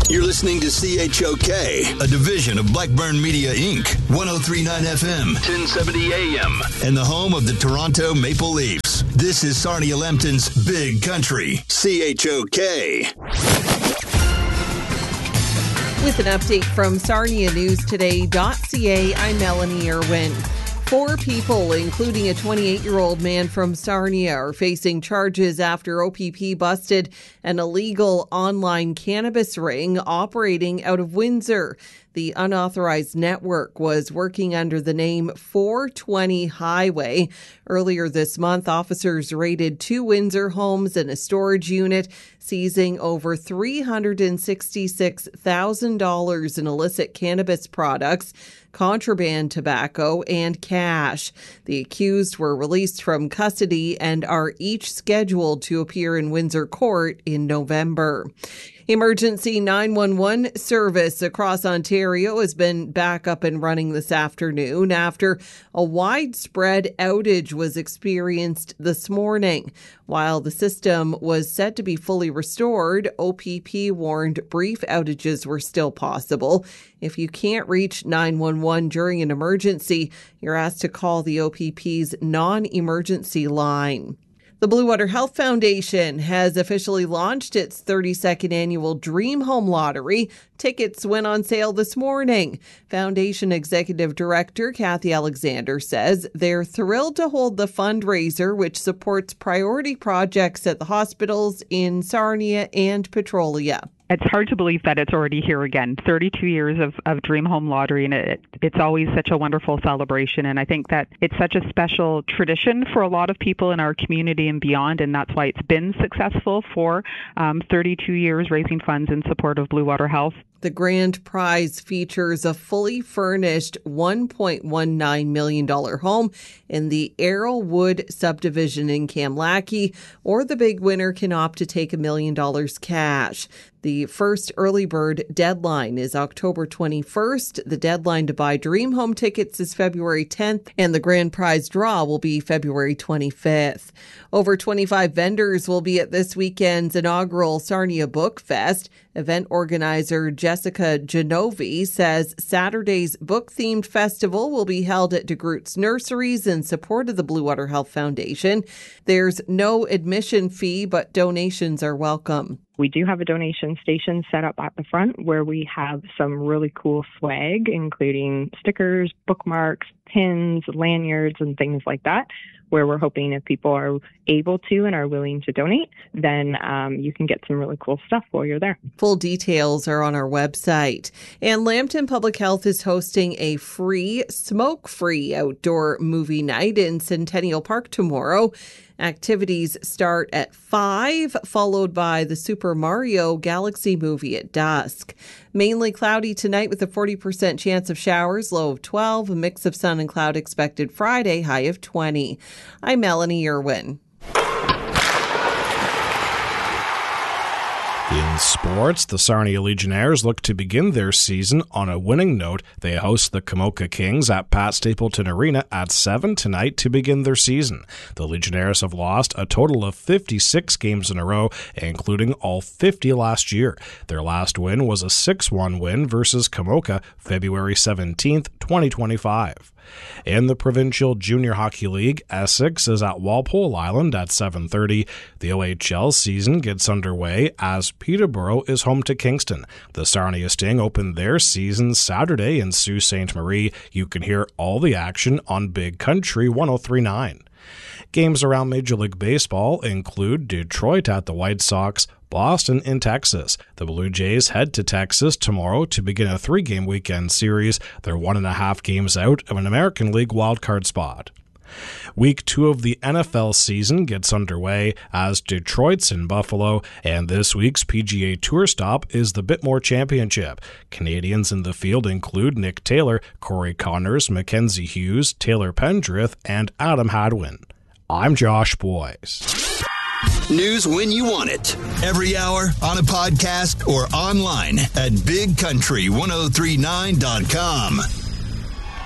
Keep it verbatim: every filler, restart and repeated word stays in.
You're listening to C H O K, a division of Blackburn Media, Incorporated, ten thirty-nine F M, ten seventy A M, and the home of the Toronto Maple Leafs. This is Sarnia Lambton's Big Country, C H O K. With an update from Sarnia News Today dot C A, I'm Melanie Irwin. Four people, including a twenty-eight-year-old man from Sarnia, are facing charges after O P P busted an illegal online cannabis ring operating out of Windsor. The unauthorized network was working under the name four twenty Highway. Earlier this month, officers raided two Windsor homes and a storage unit, seizing over three hundred sixty-six thousand dollars in illicit cannabis products, contraband tobacco, and cash. The accused were released from custody and are each scheduled to appear in Windsor Court in November. Emergency nine one one service across Ontario has been back up and running this afternoon after a widespread outage was experienced this morning. While the system was set to be fully restored, O P P warned brief outages were still possible. If you can't reach nine one one during an emergency, you're asked to call the O P P's non-emergency line. The Blue Water Health Foundation has officially launched its thirty-second annual Dream Home Lottery. Tickets went on sale this morning. Foundation Executive Director Kathy Alexander says they're thrilled to hold the fundraiser, which supports priority projects at the hospitals in Sarnia and Petrolia. It's hard to believe that it's already here again. thirty-two years of, of Dream Home Lottery, and it, it's always such a wonderful celebration. And I think that it's such a special tradition for a lot of people in our community and beyond, and that's why it's been successful for um, thirty-two years, raising funds in support of Blue Water Health. The grand prize features a fully furnished one point one nine million dollars home in the Arrowwood subdivision in Kamlaki, or the big winner can opt to take a million dollars cash. The first early bird deadline is October twenty-first. The deadline to buy Dream Home tickets is February tenth, and the grand prize draw will be February twenty-fifth. Over twenty-five vendors will be at this weekend's inaugural Sarnia Book Fest. Event organizer Jessica Genovi says Saturday's book-themed festival will be held at DeGroote's Nurseries in support of the Blue Water Health Foundation. There's no admission fee, but donations are welcome. We do have a donation station set up at the front where we have some really cool swag, including stickers, bookmarks, pins, lanyards, and things like that, where we're hoping if people are able to and are willing to donate, then um, you can get some really cool stuff while you're there. Full details are on our website. And Lambton Public Health is hosting a free, smoke-free outdoor movie night in Centennial Park tomorrow. Activities start at five, followed by the Super Mario Galaxy movie at dusk. Mainly cloudy tonight with a forty percent chance of showers, low of twelve, a mix of sun and cloud expected Friday, high of twenty. I'm Melanie Irwin. In sports, the Sarnia Legionnaires look to begin their season on a winning note. They host the Kamoka Kings at Pat Stapleton Arena at seven tonight to begin their season. The Legionnaires have lost a total of fifty-six games in a row, including all fifty last year. Their last win was a six one win versus Kamoka, February seventeenth, twenty twenty-five. In the Provincial Junior Hockey League, Essex is at Walpole Island at seven thirty. The O H L season gets underway as Peterborough is home to Kingston. The Sarnia Sting opened their season Saturday in Sault Ste. Marie. You can hear all the action on Big Country one oh three point nine. Games around Major League Baseball include Detroit at the White Sox, Boston in Texas. The Blue Jays head to Texas tomorrow to begin a three-game weekend series. They're one and a half games out of an American League wildcard spot. Week two of the N F L season gets underway as Detroit's in Buffalo, and this week's P G A Tour stop is the Bitmore Championship. Canadians in the field include Nick Taylor, Corey Connors, Mackenzie Hughes, Taylor Pendrith, and Adam Hadwin. I'm Josh Boyce. News when you want it. Every hour, on a podcast, or online at big country ten thirty-nine dot com.